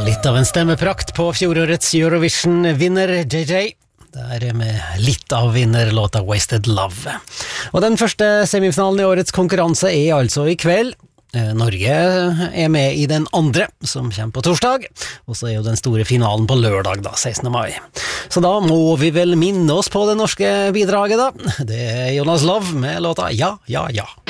Litt av en stemmeprakt på fjorårets Eurovision-vinner JJ. Der med litt av vinnerlåta Wasted Love. Og den første semifinalen i årets konkurranse er altså i kveld. Norge er med i den andre, som kommer på torsdag, og så er jo den store finalen på lørdag da, 16. mai. Så da må vi vel minne oss på det norske bidraget da. Det er Jonas Love med låta Ja, ja, ja.